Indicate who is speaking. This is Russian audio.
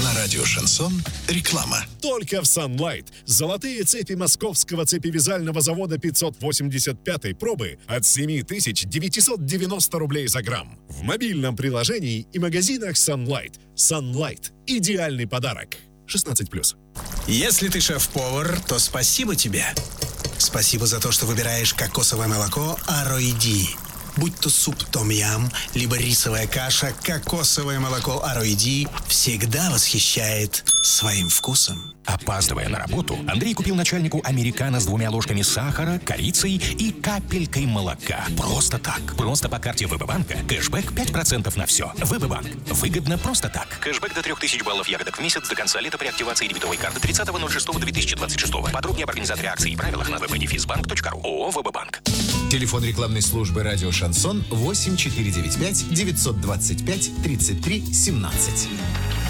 Speaker 1: На радио «Шансон» реклама.
Speaker 2: Только в Sunlight. Золотые цепи московского цепевязального завода 585 пробы от 7990 рублей за грамм. В мобильном приложении и магазинах Sunlight. Sunlight. Идеальный подарок. 16+.
Speaker 3: Если ты шеф-повар, то спасибо тебе. Спасибо за то, что выбираешь кокосовое молоко Ароиди. Будь то суп том-ям, либо рисовая каша, кокосовое молоко Ароиди всегда восхищает своим вкусом.
Speaker 4: Опаздывая на работу, Андрей купил начальнику американо с 2 ложками сахара, корицей и капелькой молока. Просто так. Просто по карте ВБ-банка. Кэшбэк 5% на все. ВБ-банк. Выгодно просто так. Кэшбэк до 3000 баллов ягодок в месяц до конца лета при активации дебетовой карты 30.06.2026. Подробнее об организаторе акции и правилах на www.defizbank.ru. ООО «ВБ-банк».
Speaker 5: Телефон рекламной службы «Радио Шансон» 8495 925 33 17.